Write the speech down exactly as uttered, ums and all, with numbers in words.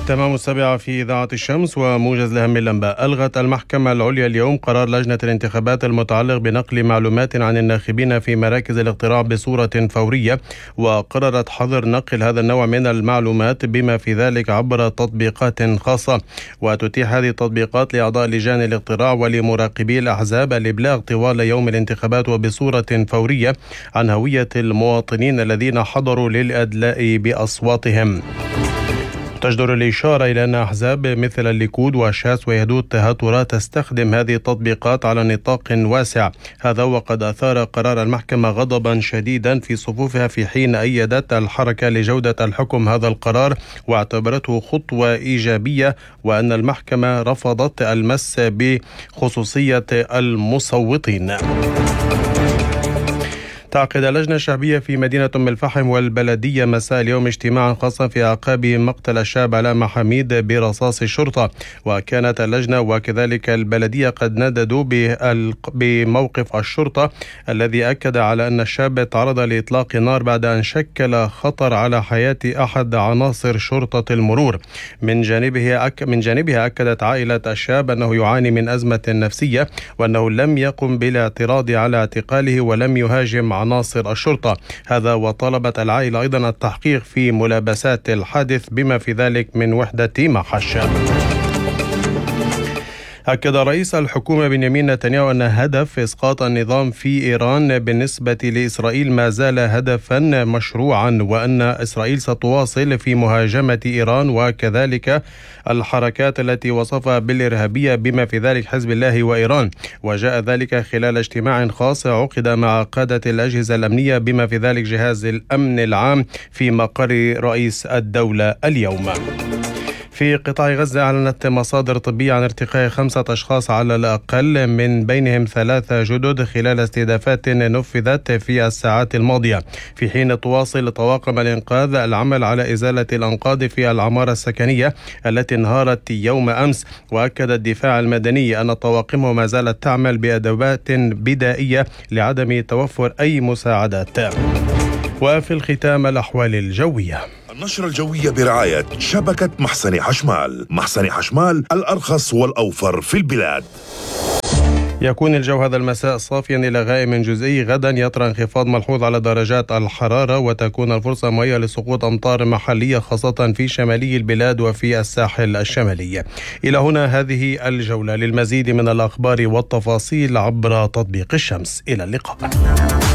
تمام السابعة في إذاعة الشمس وموجز لأهم الأنباء. ألغت المحكمة العليا اليوم قرار لجنة الانتخابات المتعلق بنقل معلومات عن الناخبين في مراكز الاقتراع بصورة فورية، وقررت حظر نقل هذا النوع من المعلومات بما في ذلك عبر تطبيقات خاصة، وتتيح هذه التطبيقات لأعضاء لجان الاقتراع ولمراقبي الأحزاب الإبلاغ طوال يوم الانتخابات وبصورة فورية عن هوية المواطنين الذين حضروا للأدلاء بأصواتهم. تجدر الإشارة إلى أن أحزاب مثل الليكود وشاس ويهدو التهاترا تستخدم هذه التطبيقات على نطاق واسع، هذا وقد أثار قرار المحكمة غضبا شديدا في صفوفها، في حين أيدت الحركة لجودة الحكم هذا القرار واعتبرته خطوة إيجابية، وأن المحكمة رفضت المس بخصوصية المصوتين. تعقد اللجنة الشعبية في مدينة أم الفحم والبلدية مساء اليوم اجتماعا خاصا في أعقاب مقتل الشاب علاء محاميد برصاص الشرطة، وكانت اللجنة وكذلك البلدية قد نددوا بموقف الشرطة الذي أكد على أن الشاب تعرض لإطلاق نار بعد أن شكل خطر على حياة أحد عناصر شرطة المرور. من جانبه أك من جانبها أكدت عائلة الشاب أنه يعاني من أزمة نفسية، وأنه لم يقم بالاعتراض على اعتقاله ولم يهاجم عناصر الشرطة، هذا وطلبت العائلة أيضا التحقيق في ملابسات الحادث بما في ذلك من وحدة محش. أكد رئيس الحكومة بنيامين نتنياهو أن هدف إسقاط النظام في إيران بالنسبة لإسرائيل ما زال هدفا مشروعا، وأن إسرائيل ستواصل في مهاجمة إيران وكذلك الحركات التي وصفها بالإرهابية بما في ذلك حزب الله وإيران. وجاء ذلك خلال اجتماع خاص عقد مع قادة الأجهزة الأمنية بما في ذلك جهاز الأمن العام في مقر رئيس الدولة اليوم. في قطاع غزة أعلنت مصادر طبية عن ارتقاء خمسة أشخاص على الأقل، من بينهم ثلاثة جدد خلال استهدافات نفذت في الساعات الماضية، في حين تواصل طواقم الإنقاذ العمل على إزالة الأنقاض في العمارة السكنية التي انهارت يوم أمس. وأكد الدفاع المدني أن طواقمه ما زالت تعمل بأدوات بدائية لعدم توفر أي مساعدات. وفي الختام الأحوال الجوية. النشرة الجوية برعاية شبكة محسن حشمال. محسن حشمال الأرخص والأوفر في البلاد. يكون الجو هذا المساء صافيا إلى غائم جزئي، غدا يطرأ انخفاض ملحوظ على درجات الحرارة، وتكون الفرصة مهيئة لسقوط أمطار محلية خاصة في شمالي البلاد وفي الساحل الشمالي. إلى هنا هذه الجولة، للمزيد من الأخبار والتفاصيل عبر تطبيق الشمس. إلى اللقاء.